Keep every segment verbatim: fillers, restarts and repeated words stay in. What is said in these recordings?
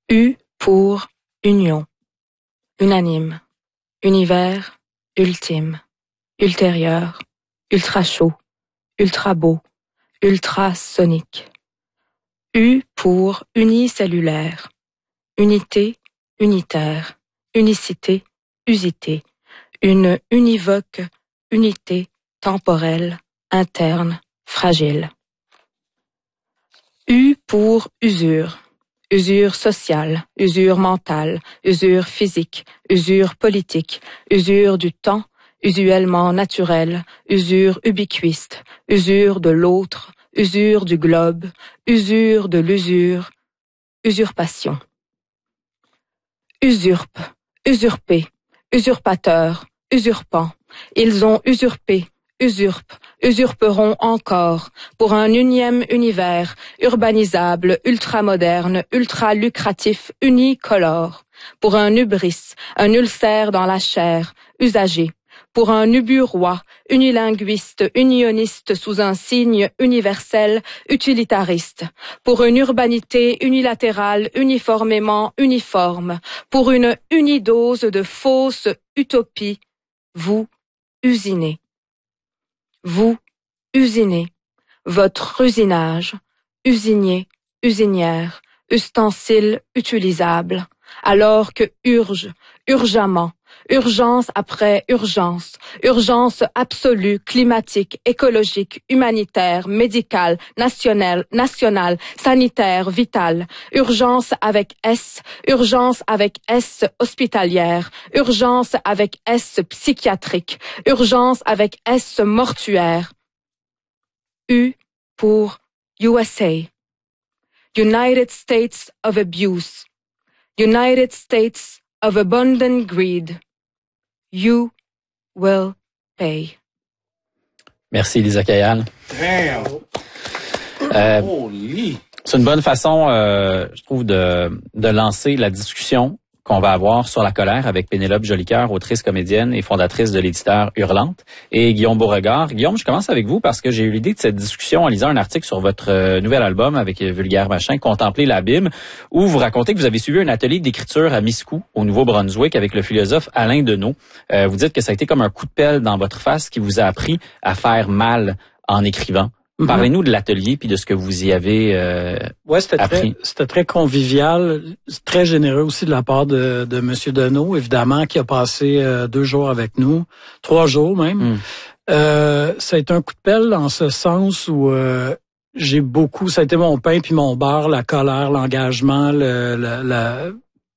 U pour union, unanime, univers, ultime, ultérieur, ultra chaud, ultra beau, ultrasonique. U pour unicellulaire, unité, unitaire, unicité, usité, une univoque unité temporelle, interne, fragile. U pour usure, usure sociale, usure mentale, usure physique, usure politique, usure du temps, usuellement naturel, usure ubiquiste, usure de l'autre, usure du globe, usure de l'usure, usurpation. Usurpe, usurpé, usurpateur, usurpant. Ils ont usurpé, usurpent, usurperont encore, pour un unième univers, urbanisable, ultramoderne, ultra-lucratif, unicolore, pour un hubris, un ulcère dans la chair, usagé, pour un ubu-roi, unilinguiste, unioniste sous un signe universel, utilitariste, pour une urbanité unilatérale, uniformément uniforme, pour une unidose de fausse utopie, vous usinez. Vous usinez, votre usinage, usinier, usinière, ustensile utilisable, alors que urge, urgemment, urgence après urgence, urgence absolue, climatique, écologique, humanitaire, médicale, nationale, nationale, sanitaire, vitale, urgence avec S, urgence avec S hospitalière, urgence avec S psychiatrique, urgence avec S mortuaire. U pour U S A, United States of Abuse, United States of Abundant Greed. You will pay. Merci, Lisa Kayal. Damn. Euh, Holy. c'est une bonne façon, euh, je trouve, de, de lancer la discussion qu'on va avoir sur la colère avec Pénélope Jolicoeur, autrice, comédienne et fondatrice de l'éditeur Hurlante, et Guillaume Beauregard. Guillaume, je commence avec vous parce que j'ai eu l'idée de cette discussion en lisant un article sur votre euh, nouvel album avec euh, Vulgaire Machin, Contempler l'abîme, où vous racontez que vous avez suivi un atelier d'écriture à Miscou, au Nouveau-Brunswick, avec le philosophe Alain Deneau. Euh, vous dites que ça a été comme un coup de pelle dans votre face qui vous a appris à faire mal en écrivant. Mm-hmm. Parlez-nous de l'atelier puis de ce que vous y avez euh, ouais, c'était appris. Très, c'était très convivial, très généreux aussi de la part de, de Monsieur Deneau, évidemment, qui a passé euh, deux jours avec nous, trois jours même. Mm. Euh, ça a été un coup de pelle en ce sens où euh, j'ai beaucoup, ça a été mon pain puis mon beurre, la colère, l'engagement, le, le, la,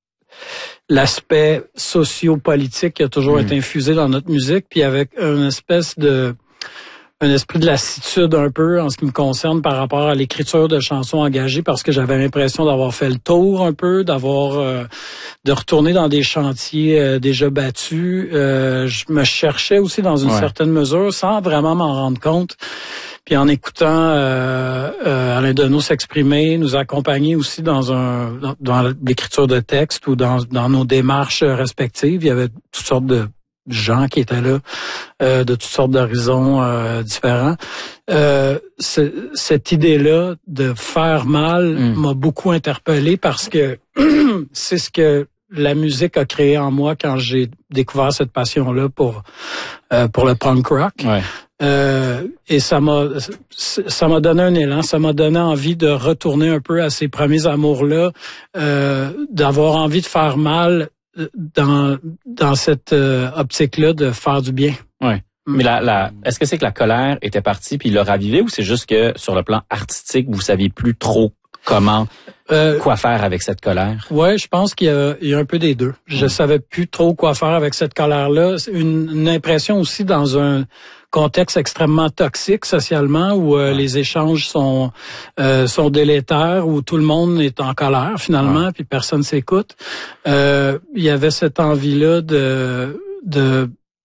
l'aspect socio-politique qui a toujours mm. été infusé dans notre musique, puis avec une espèce de un esprit de lassitude un peu en ce qui me concerne par rapport à l'écriture de chansons engagées, parce que j'avais l'impression d'avoir fait le tour un peu, d'avoir euh, de retourner dans des chantiers euh, déjà battus. Euh, je me cherchais aussi dans une ouais. certaine mesure sans vraiment m'en rendre compte. Puis en écoutant euh, euh, Alain Deneau s'exprimer, nous accompagner aussi dans un dans, dans l'écriture de texte ou dans dans nos démarches respectives, il y avait toutes sortes de gens qui étaient là, euh, de toutes sortes d'horizons euh, différents. Euh, c- cette idée-là de faire mal mm. m'a beaucoup interpellé parce que c'est ce que la musique a créé en moi quand j'ai découvert cette passion-là pour euh, pour le punk rock. Ouais. Euh, et ça m'a ça m'a donné un élan, ça m'a donné envie de retourner un peu à ces premiers amours-là, euh, d'avoir envie de faire mal dans dans cette euh, optique-là de faire du bien. Oui. Mais la, la, est-ce que c'est que la colère était partie puis il l'a ravivé, ou c'est juste que sur le plan artistique, vous saviez plus trop comment, euh, quoi faire avec cette colère? Ouais, je pense qu'il y a, il y a un peu des deux. Je mmh. savais plus trop quoi faire avec cette colère-là. Une, une impression aussi dans un contexte extrêmement toxique socialement où euh, ouais. les échanges sont euh, sont délétères, où tout le monde est en colère finalement, ouais. puis personne s'écoute. Euh, il y avait cette envie-là de de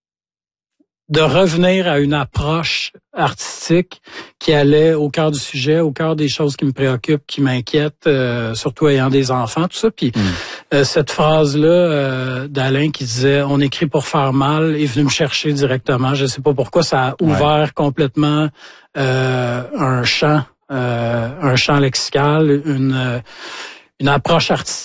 de revenir à une approche artistique qui allait au cœur du sujet, au cœur des choses qui me préoccupent, qui m'inquiètent, euh, surtout ayant des enfants, tout ça. Puis mm. euh, cette phrase-là euh, d'Alain qui disait « on écrit pour faire mal » est venue me chercher directement. Je sais pas pourquoi, ça a ouvert ouais. complètement euh, un champ, euh, un champ lexical, une, une approche artistique